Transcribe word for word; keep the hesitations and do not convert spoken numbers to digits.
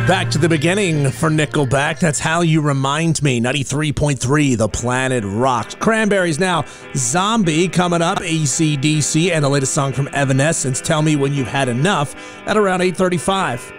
Back to the beginning for Nickelback. That's How You Remind Me. ninety-three point three, The Planet Rocks. Cranberries now. Zombie coming up. A C D C and the latest song from Evanescence, Tell Me When You've Had Enough, at around eight thirty-five.